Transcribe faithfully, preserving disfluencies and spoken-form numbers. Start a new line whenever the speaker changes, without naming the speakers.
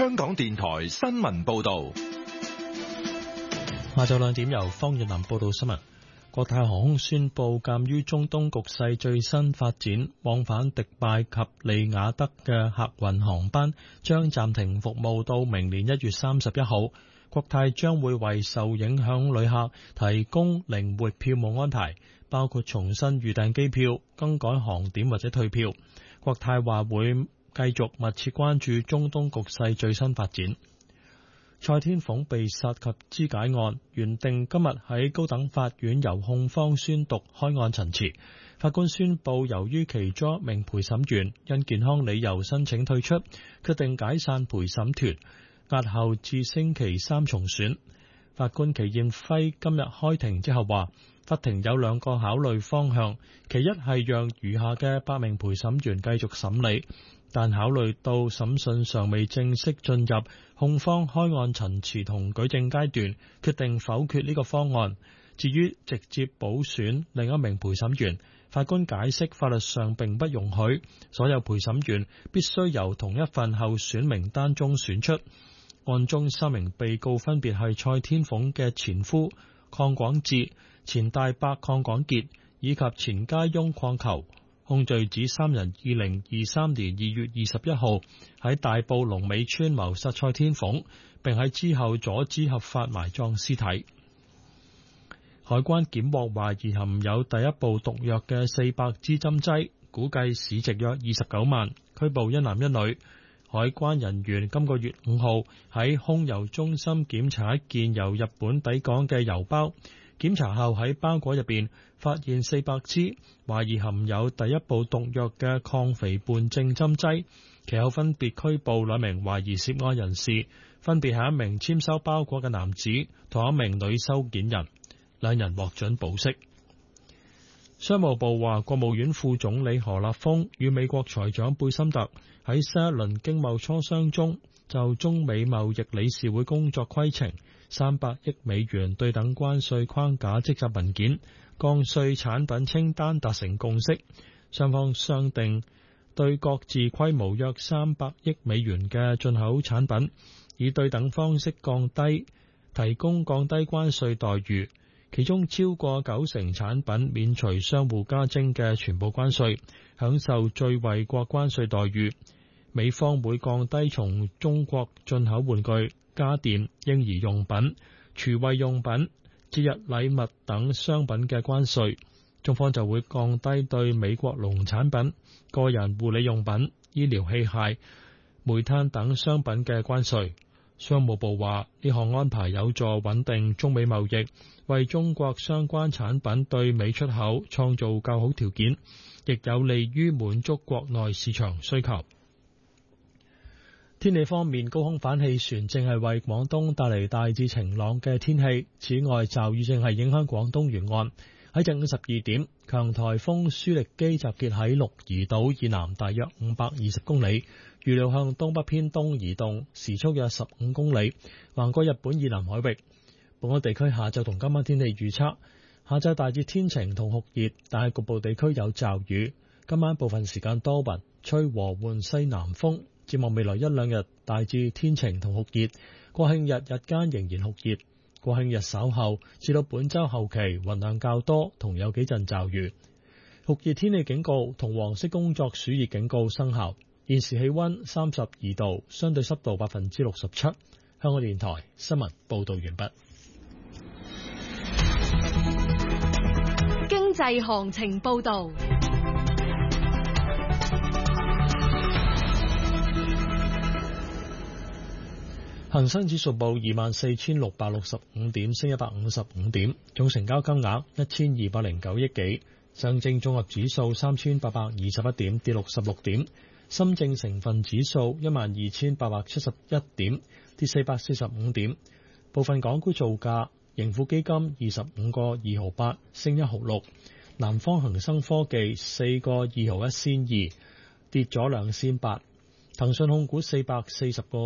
香港電台新聞報道。
下晝兩點由方月林報道新聞。國泰航空宣布，鑒於中東局勢最新發展，往返迪拜及利雅得嘅客運航班將暫停服務到明年一月三十一號。國泰將會為受影響旅客提供靈活票務安排，包括重新預訂機票、更改航點或者退票。國泰話會繼續密切關注中東局勢最新發展。蔡天鳳被殺及肢解案原定今日喺高等法院由控方宣讀開案陳詞，法官宣布由於其中一名陪審員因健康理由申請退出，決定解散陪審團，押後至星期三重選。法官祁燕輝今日開庭之後話，法庭有兩個考慮方向，其一係讓餘下嘅八名陪審員繼續審理，但考慮到審訊尚未正式進入控方開案陳詞同舉證階段，決定否決呢個方案。至於直接補選另一名陪審員，法官解釋法律上並不容許，所有陪審員必須由同一份候選名單中選出。案中三名被告分別係蔡天鳳嘅前夫鄺廣智、前大伯鄺廣傑以及前家翁鄺球。控罪指三人二零二三年二月二十一號喺大埔龍尾村謀殺蔡天鳳，並喺之後阻止合法埋葬屍體。海關檢獲懷疑含有第一部毒藥嘅四百支針劑，估計市值約二十九萬，拘捕一男一女。海關人員今個月五號喺空郵中心檢查一件由日本抵港嘅郵包，檢查後喺包裹入邊發現四百支懷疑含有第一部毒藥嘅抗肥胖症針劑，其後分別拘捕兩名懷疑涉案人士，分別係一名簽收包裹嘅男子同一名女收件人，兩人獲准保釋。商務部話，國務院副總理何立峰與美國財長貝森特喺新一輪經貿磋商中，就中美貿易理事會工作規程三百億美元對等關稅框架積集文件降稅產品清單達成共識，雙方商定對各自規模約三百億美元嘅進口產品，以對等方式降低提供降低關稅待遇。其中超過九成產品免除商戶加徵嘅全部關稅，享受最惠國關稅待遇。美方會降低從中國進口玩具、家電、嬰兒用品、廚衛用品、節日禮物等商品嘅關稅，中方就會降低對美國農產品、個人護理用品、醫療器械、煤炭等商品嘅關稅。商務部話，呢項安排有助穩定中美貿易，為中國相關產品對美出口創造較好條件，亦有利於滿足國內市場需求。天氣方面，高空反氣旋正係為廣東帶嚟大致晴朗嘅天氣，此外驟雨正係影響廣東沿岸。喺正午十二點，強颱風舒力基集結喺鹿兒島以南大約五百二十公里，預料向東北偏東移動，時速約十五公里，橫過日本以南海域。本港地區下晝同今晚天氣預測：下晝大致天晴同酷熱，但係局部地區有驟雨。今晚部分時間多雲，吹和緩西南風。展望未來一兩日大致天晴同酷熱，國慶日日間仍然酷熱。國慶日稍後至到本週後期雲量較多，同有幾陣驟雨。酷熱天氣警告同黃色工作暑熱警告生效。現時氣溫三十二度，相對濕度百分之六十七。香港電台新聞報道完畢。
經濟行情報道。
恒生指數報二萬四千六百六十五點，升一百五十五點，總成交金額一千二百零九億幾。上證綜合指數三千八百二十一點，跌六十六點。深證成分指數一萬二千八百七十一點，跌四百四十五點。部分港股造價：盈富基金二十五個二毫八，升一毫六；南方恒生科技四個二毫一仙二，跌咗兩仙八；騰訊控股四百四十個